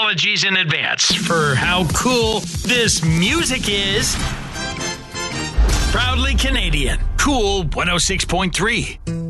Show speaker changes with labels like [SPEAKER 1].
[SPEAKER 1] apologies in advance for how cool this music is. Proudly Canadian. Cool 106.3.